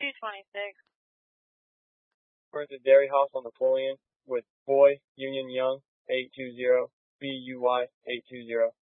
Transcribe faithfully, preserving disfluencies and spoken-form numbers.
two twenty-six. We're at the Dairy House on Napoleon with Boy Union Young eight two zero, B U Y eight two zero.